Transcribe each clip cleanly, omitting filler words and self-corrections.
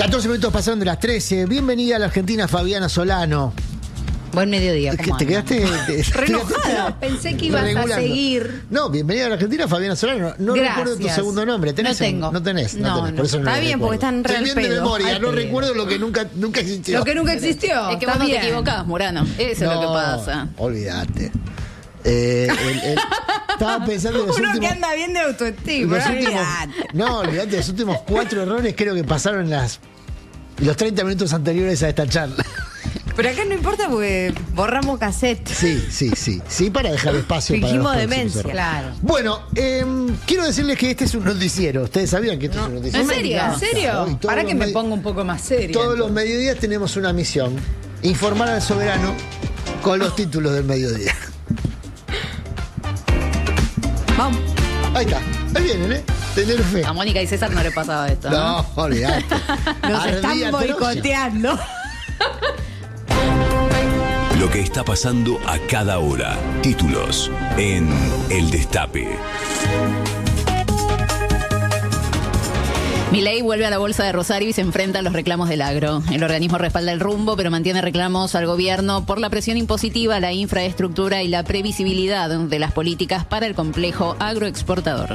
14 minutos pasaron de las 13. Bienvenida a la Argentina, Fabiana Solano. Buen mediodía. ¿Te quedaste? Re enojada. Pensé que ibas a seguir. No, bienvenida a la Argentina, Fabiana Solano. No recuerdo tu segundo nombre. No tengo. No tenés. Por eso no está bien, porque están re al pedo. Estoy bien de memoria. No recuerdo lo que nunca existió. Lo que nunca existió. Es que vos no te equivocás, Murano. Eso es lo que pasa. Olvídate. Estaba pensando en los Uno últimos... que anda bien de autoestima. Olvídate, los últimos 4 errores creo que pasaron en los 30 minutos anteriores a esta charla. Pero acá no importa porque borramos cassette. Sí, para dejar espacio Fingimos para los demencia, errores. claro. Bueno, quiero decirles que este es un noticiero. ¿Ustedes sabían que esto es un noticiero? ¿En serio? ¿En serio? Para que me ponga un poco más serio. Todos los mediodías tenemos una misión: informar al soberano con los títulos del mediodía. Vamos. Ahí está, ahí vienen, tener fe. A Mónica y César no le pasaba esto. No, olvidate. Nos están boicoteando. Lo que está pasando a cada hora. Títulos en El Destape. Milei vuelve a la bolsa de Rosario y se enfrenta a los reclamos del agro. El organismo respalda el rumbo, pero mantiene reclamos al gobierno por la presión impositiva, la infraestructura y la previsibilidad de las políticas para el complejo agroexportador.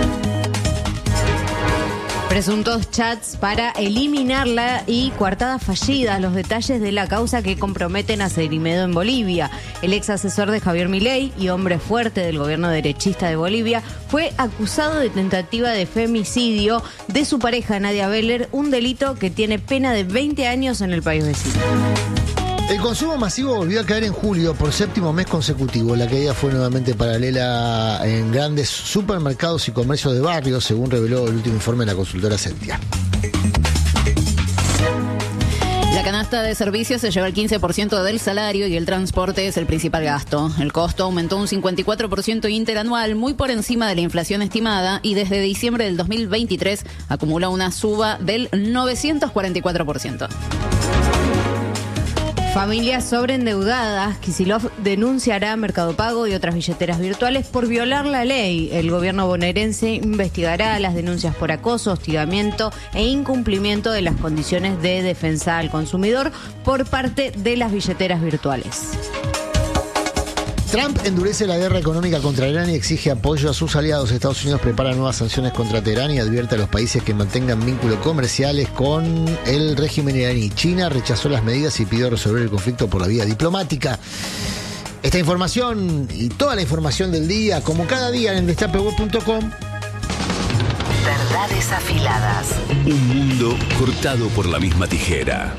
Presuntos chats para eliminarla y coartadas fallidas, los detalles de la causa que comprometen a Cerimedo en Bolivia. El ex asesor de Javier Milei y hombre fuerte del gobierno derechista de Bolivia fue acusado de tentativa de femicidio de su pareja Nadia Beller, un delito que tiene pena de 20 años en el país vecino. El consumo masivo volvió a caer en julio por 7º mes consecutivo. La caída fue nuevamente paralela en grandes supermercados y comercios de barrios, según reveló el último informe de la consultora Sentia. La canasta de servicios se lleva el 15% del salario y el transporte es el principal gasto. El costo aumentó un 54% interanual, muy por encima de la inflación estimada, y desde diciembre del 2023 acumula una suba del 944%. Familias sobreendeudadas. Kicillof denunciará a Mercado Pago y otras billeteras virtuales por violar la ley. El gobierno bonaerense investigará las denuncias por acoso, hostigamiento e incumplimiento de las condiciones de defensa al consumidor por parte de las billeteras virtuales. Trump endurece la guerra económica contra Irán y exige apoyo a sus aliados. Estados Unidos prepara nuevas sanciones contra Teherán y advierte a los países que mantengan vínculos comerciales con el régimen iraní. China rechazó las medidas y pidió resolver el conflicto por la vía diplomática. Esta información y toda la información del día, como cada día en destapeweb.com. Verdades afiladas. Un mundo cortado por la misma tijera.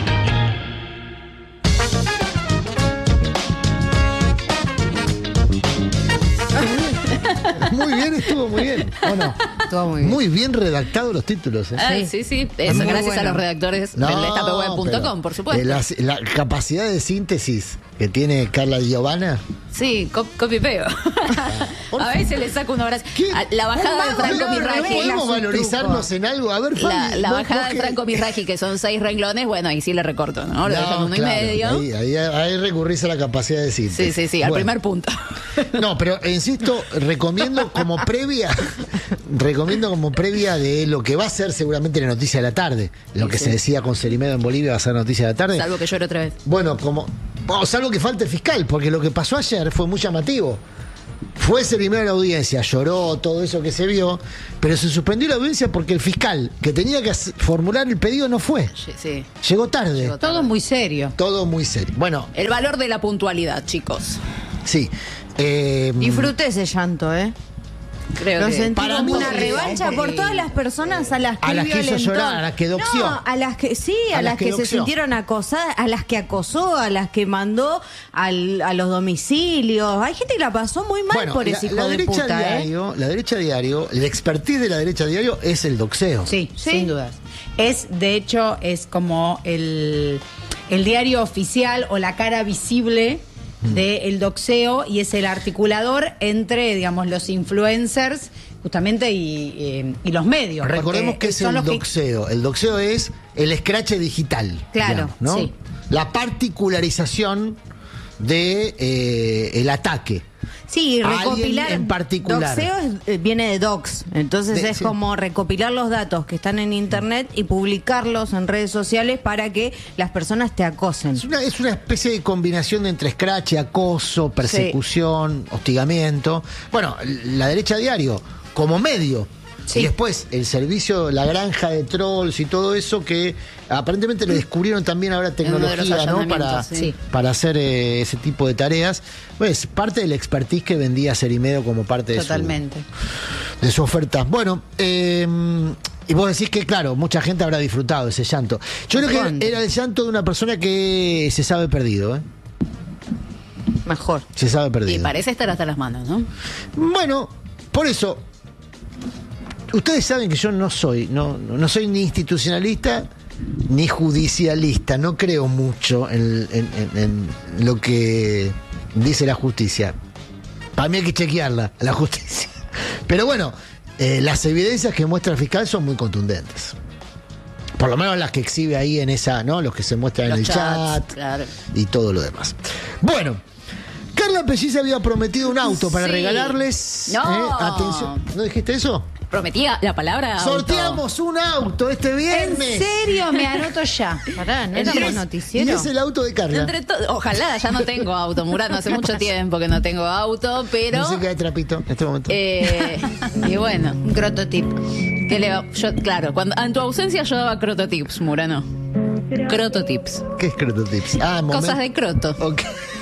Muy bien, estuvo muy bien. ¿O no? Estuvo muy bien. Muy bien redactados los títulos. Sí. Eso, gracias bueno a los redactores del destapeweb.com, por supuesto. La capacidad de síntesis que tiene Carla Giovanna. Sí, copy-pego. A veces le saco una hora. La bajada de Franco Mirraji. ¿Podemos valorizarnos en algo? A ver, Fabi, la bajada de Franco Mirraji, que son 6 renglones, bueno, ahí sí le recorto, ¿no? Lo dejan 1,5. Ahí recurrís a la capacidad de síntesis. Sí, al primer punto. No, pero insisto, recomiendo como previa de lo que va a ser seguramente la noticia de la tarde. Lo que se decía con Cerimedo en Bolivia va a ser noticia de la tarde. Salvo que llore otra vez. Bueno, salvo que falte el fiscal, porque lo que pasó ayer fue muy llamativo. Fue Cerimedo a la audiencia, lloró, todo eso que se vio, pero se suspendió la audiencia porque el fiscal que tenía que formular el pedido no fue. Sí. Llegó tarde. Todo muy serio. Todo muy serio. Bueno. El valor de la puntualidad, chicos. Sí. Disfruté ese llanto, Creo lo que sentí para como mí una revancha por todas las personas a las que hizo llorar, a las que doxió. No, a las que se doxió. sintieron acosadas, a las que acosó, a las que mandó a los domicilios. Hay gente que la pasó muy mal por ese hijo de puta. La derecha diario, el expertise de la derecha diario es el doxeo. Sí, sin dudas. De hecho, es como el diario oficial o la cara visible del doxeo, y es el articulador entre, digamos, los influencers justamente y los medios. Recordemos que es el doxeo. El doxeo es el escrache digital. Claro, digamos, ¿no? sí. La particularización de el ataque. Sí, a alguien recopilar. en particular. Doxeo viene de docs. Entonces es sí. como recopilar los datos que están en internet y publicarlos en redes sociales para que las personas te acosen. Es una especie de combinación entre scratch, acoso, persecución, hostigamiento. Bueno, la derecha diario como medio. Sí. Y después el servicio, la granja de trolls y todo eso que aparentemente le descubrieron también ahora tecnología, ¿no? Para hacer ese tipo de tareas. Pues parte del expertise que vendía Cerimedo como parte de su oferta. Bueno, y vos decís que, claro, mucha gente habrá disfrutado ese llanto. Yo creo que era el llanto de una persona que se sabe perdido, ¿eh? Mejor. Se sabe perdido. Y parece estar hasta las manos, ¿no? Bueno, por eso, ustedes saben que yo no soy ni institucionalista ni judicialista. No creo mucho en lo que dice la justicia. Para mí hay que chequearla, la justicia. Pero bueno, las evidencias que muestra el fiscal son muy contundentes. Por lo menos las que exhibe ahí en esa, ¿no? Los que se muestran en el chat, claro, y todo lo demás. Bueno, Carla Pellice había prometido un auto para regalarles. No. Atención. ¿No dijiste eso? Prometía la palabra auto. Sorteamos un auto este viernes. ¿En serio? Me anoto ya. Pará, ¿no Y éramos es- noticiero? Y es el auto de Carla. Ojalá, ya no tengo auto, Murano. Hace mucho tiempo que no tengo auto, pero. Música de trapito en este momento. Y bueno, Un crototip. claro, en tu ausencia yo daba crototips, Murano. Crototips. ¿Qué es Crototips? Cosas de croto. Ok.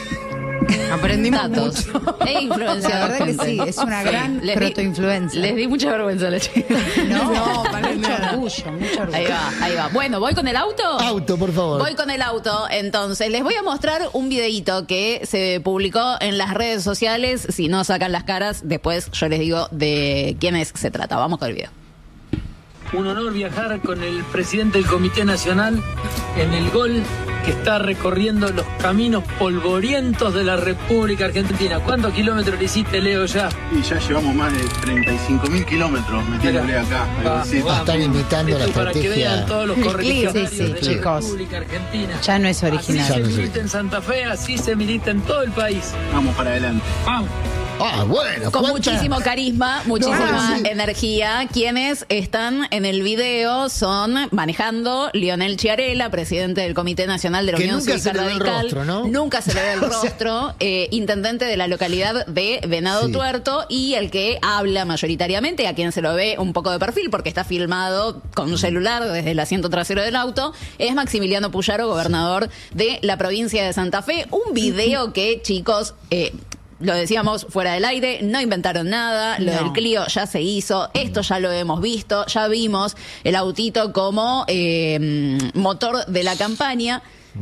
Aprendimos Datos. mucho. E influencia. La verdad que sí, es una gran crotoinfluencia. Les di mucha vergüenza a la chica. No, para mucho orgullo, mucho orgullo. Ahí va. Bueno, ¿voy con el auto? Auto, por favor. Voy con el auto, entonces les voy a mostrar un videíto que se publicó en las redes sociales. Si no sacan las caras, después yo les digo de quiénes se trata. Vamos con el video. Un honor viajar con el presidente del Comité Nacional en el Gol, que está recorriendo los caminos polvorientos de la República Argentina. ¿Cuántos kilómetros le hiciste, Leo, ya? Y ya llevamos más de 35.000 kilómetros metiéndole acá. Están imitando la Para que estrategia. vean todos los correligionarios Sí, sí, de la chicos. República Argentina. Ya no es Así original. Ya no se es milita en Santa Fe, así se milita en todo el país. Vamos para adelante. Vamos. Bueno. Con ¿cuánta? muchísimo carisma, muchísima sí. energía. Quienes están en el video son manejando Lionel Chiarella, presidente del Comité Nacional de la Que Unión nunca Cívica se le ve el Radical. rostro, ¿no? Nunca se le ve el O sea, rostro. Intendente de la localidad de Venado Sí. Tuerto, y el que habla mayoritariamente, a quien se lo ve un poco de perfil porque está filmado con un celular desde el asiento trasero del auto, es Maximiliano Puyaro, gobernador de la provincia de Santa Fe. Un video que, chicos, lo decíamos fuera del aire, no inventaron nada, lo No. del Clio ya se hizo, esto ya lo hemos visto, ya vimos el autito como motor de la campaña.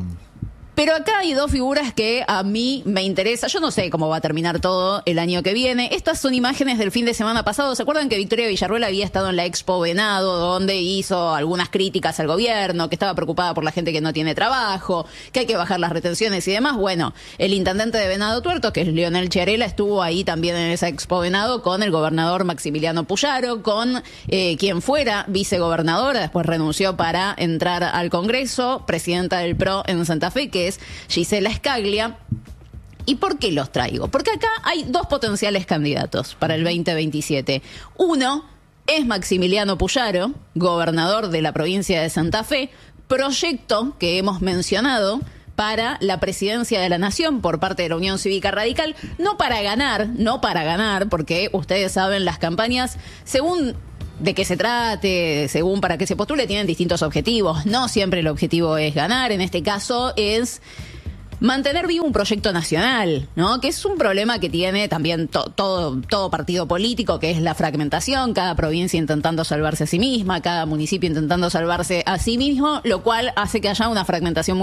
Pero acá hay dos figuras que a mí me interesa. Yo no sé cómo va a terminar todo el año que viene. Estas son imágenes del fin de semana pasado. ¿Se acuerdan que Victoria Villarruel había estado en la Expo Venado, donde hizo algunas críticas al gobierno, que estaba preocupada por la gente que no tiene trabajo, que hay que bajar las retenciones y demás? Bueno, el intendente de Venado Tuerto, que es Lionel Chiarella, estuvo ahí también en esa Expo Venado con el gobernador Maximiliano Puyaro, con quien fuera vicegobernadora, después renunció para entrar al Congreso, presidenta del PRO en Santa Fe, que es Gisela Scaglia. ¿Y por qué los traigo? Porque acá hay dos potenciales candidatos para el 2027. Uno es Maximiliano Puyaro, gobernador de la provincia de Santa Fe, proyecto que hemos mencionado para la presidencia de la Nación por parte de la Unión Cívica Radical, no para ganar, porque ustedes saben, las campañas, según de qué se trate, según para qué se postule, tienen distintos objetivos. No siempre el objetivo es ganar, en este caso es mantener vivo un proyecto nacional, ¿no? Que es un problema que tiene también todo partido político, que es la fragmentación, cada provincia intentando salvarse a sí misma, cada municipio intentando salvarse a sí mismo, lo cual hace que haya una fragmentación